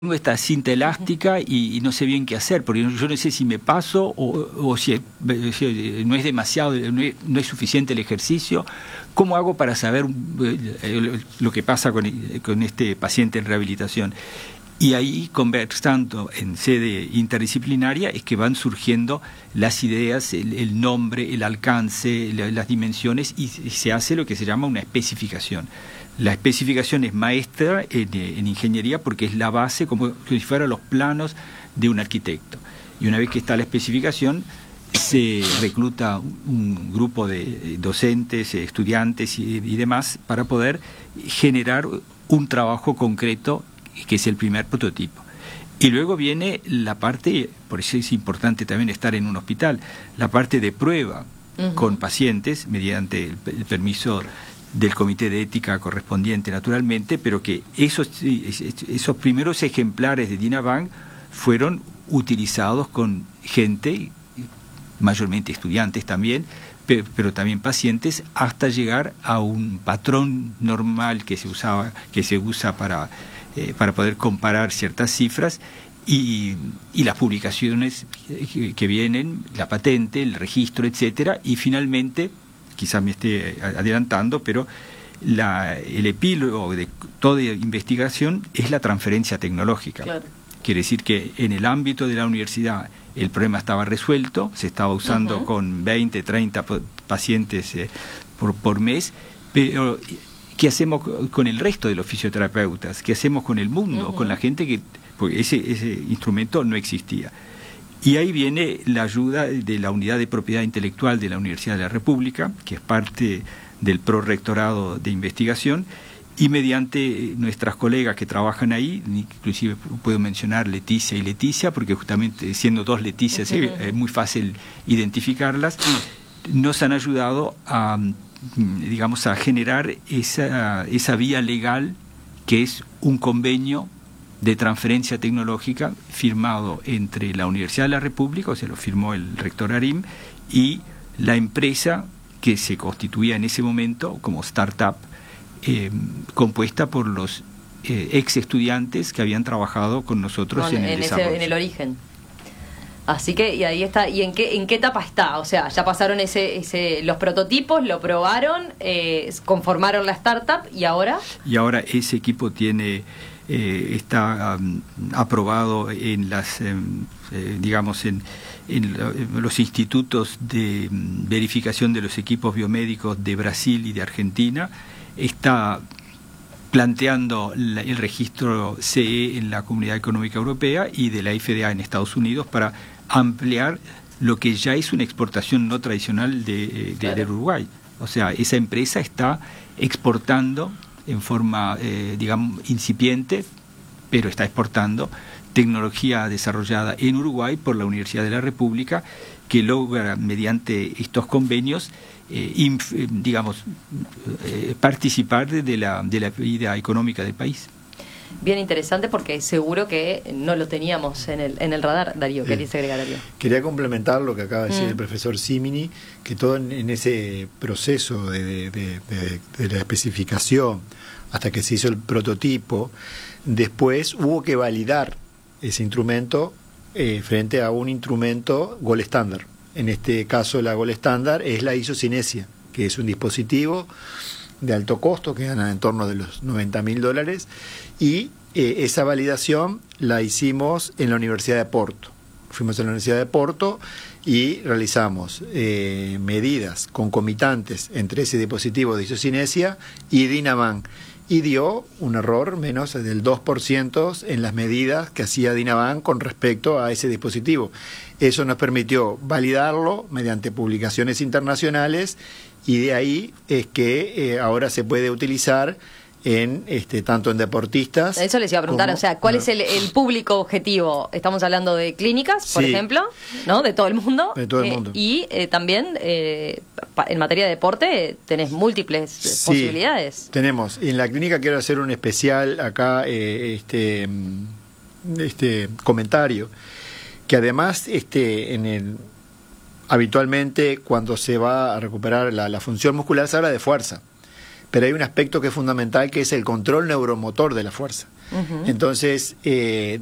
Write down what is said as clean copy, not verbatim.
Tengo esta cinta elástica y no sé bien qué hacer, porque yo no sé si me paso o si no es demasiado, no es suficiente el ejercicio. ¿Cómo hago para saber lo que pasa con este paciente en rehabilitación? Y ahí, conversando en sede interdisciplinaria, es que van surgiendo las ideas, el nombre, el alcance, las dimensiones, y se hace lo que se llama una especificación. La especificación es maestra en ingeniería porque es la base, como si fueran los planos de un arquitecto. Y una vez que está la especificación, se recluta un grupo de docentes, estudiantes y demás para poder generar un trabajo concreto, que es el primer prototipo. Y luego viene la parte, por eso es importante también estar en un hospital, la parte de prueba con pacientes mediante el permiso del comité de ética correspondiente, naturalmente, pero que esos primeros ejemplares de Dynavang fueron utilizados con gente, mayormente estudiantes también, pero también pacientes, hasta llegar a un patrón normal que se usa para poder comparar ciertas cifras y las publicaciones que vienen, la patente, el registro, etcétera, y finalmente, quizás me esté adelantando, pero el epílogo de toda investigación es la transferencia tecnológica. Claro. Quiere decir que en el ámbito de la universidad el problema estaba resuelto, se estaba usando con 20, 30 pacientes por mes, pero ¿qué hacemos con el resto de los fisioterapeutas? ¿Qué hacemos con el mundo, con la gente que...? Porque ese instrumento no existía. Y ahí viene la ayuda de la Unidad de Propiedad Intelectual de la Universidad de la República, que es parte del Prorrectorado de Investigación, y mediante nuestras colegas que trabajan ahí, inclusive puedo mencionar Leticia y Leticia, porque justamente siendo dos Leticias es muy fácil identificarlas, nos han ayudado a generar esa vía legal que es un convenio de transferencia tecnológica firmado entre la Universidad de la República, o sea, lo firmó el rector Arim, y la empresa que se constituía en ese momento como startup, compuesta por los ex estudiantes que habían trabajado con nosotros en el desarrollo. En el origen. Así que, y ahí está. ¿Y en qué etapa está? O sea, ya pasaron los prototipos, lo probaron, conformaron la startup, ¿y ahora? Y ahora ese equipo está aprobado en los institutos de verificación de los equipos biomédicos de Brasil y de Argentina. Está planteando el registro CE en la Comunidad Económica Europea y de la FDA en Estados Unidos para ampliar lo que ya es una exportación no tradicional del Uruguay. O sea, esa empresa está exportando en forma, incipiente, pero está exportando tecnología desarrollada en Uruguay por la Universidad de la República, que logra, mediante estos convenios, participar de la vida económica del país. Bien interesante, porque seguro que no lo teníamos en el radar. Darío, ¿querías agregar algo? Quería complementar lo que acaba de decir el profesor Simini, que todo en ese proceso de la especificación hasta que se hizo el prototipo, después hubo que validar ese instrumento frente a un instrumento Gold Standard. En este caso la Gold Standard es la ISO-Cinesia, que es un dispositivo de alto costo que gana en torno de los $90.000, y esa validación la hicimos en la Universidad de Porto. Fuimos a la Universidad de Porto y realizamos medidas concomitantes entre ese dispositivo de ISO-Cinesia y Dynavang, y dio un error menos del 2% en las medidas que hacía Dynavang con respecto a ese dispositivo. Eso nos permitió validarlo mediante publicaciones internacionales, y de ahí es que ahora se puede utilizar tanto en deportistas. Eso les iba a preguntar, o sea, ¿cuál es el público objetivo? Estamos hablando de clínicas, por ejemplo, ¿no? De todo el mundo. De todo el mundo. Y también en materia de deporte tenés múltiples posibilidades. Tenemos. En la clínica quiero hacer un especial acá, comentario, que además habitualmente cuando se va a recuperar la función muscular se habla de fuerza, pero hay un aspecto que es fundamental, que es el control neuromotor de la fuerza. Entonces,